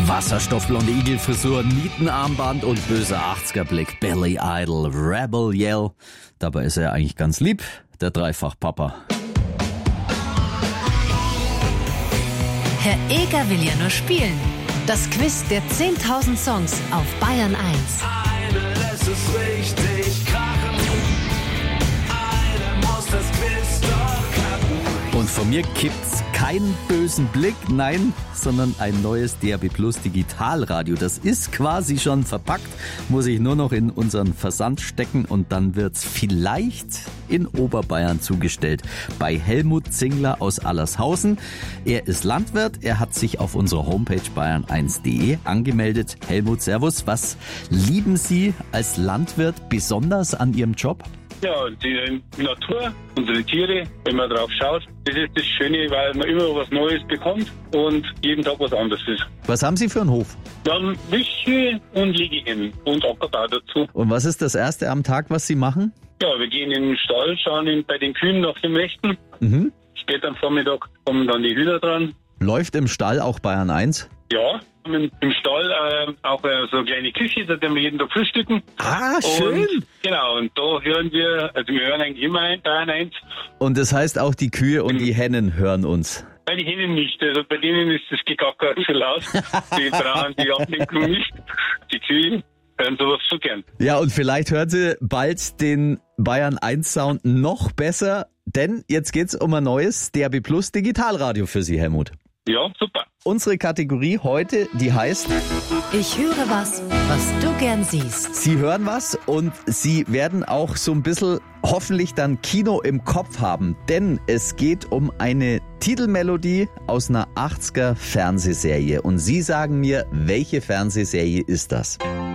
Wasserstoffblonde Igelfrisur, Nietenarmband und böser 80er-Blick. Billy Idol, Rebel Yell. Dabei ist er eigentlich ganz lieb, der Dreifach-Papa. Herr Eger will ja nur spielen. Das Quiz der 10.000 Songs auf Bayern 1. Eine lässt es richtig krachen. Eine muss das Quiz doch kappen. Und von mir gibt's keinen bösen Blick, nein, sondern ein neues DAB Plus Digitalradio. Das ist quasi schon verpackt, muss ich nur noch in unseren Versand stecken und dann wird's vielleicht in Oberbayern zugestellt. Bei Helmut Zingler aus Allershausen. Er ist Landwirt, er hat sich auf unserer Homepage bayern1.de angemeldet. Helmut, servus, was lieben Sie als Landwirt besonders an Ihrem Job? Ja, die Natur, unsere Tiere, wenn man drauf schaut, das ist das Schöne, weil man immer was Neues bekommt und jeden Tag was anderes ist. Was haben Sie für einen Hof? Wir haben Wüste und Legehennen und Ackerbau dazu. Und was ist das Erste am Tag, was Sie machen? Ja, wir gehen in den Stall, schauen bei den Kühen nach dem Rechten. Später am Vormittag kommen dann die Hühner dran. Läuft im Stall auch Bayern 1? Ja, im Stall auch so eine kleine Küche, da werden wir jeden Tag frühstücken. Ah, schön. Und, genau, und da hören wir, also wir hören eigentlich immer Bayern 1. Und das heißt, auch die Kühe und die Hennen hören uns. Bei den Hennen nicht, also bei denen ist das Gekacker zu laut. Die brauchen die Ablenkung nicht. Die Kühe hören sowas so gern. Ja, und vielleicht hören Sie bald den Bayern 1 Sound noch besser, denn jetzt geht's um ein neues DAB Plus Digitalradio für Sie, Helmut. Ja, super. Unsere Kategorie heute, die heißt Ich höre was du gern siehst. Sie hören was und Sie werden auch so ein bisschen hoffentlich dann Kino im Kopf haben, denn es geht um eine Titelmelodie aus einer 80er Fernsehserie und Sie sagen mir, welche Fernsehserie ist das?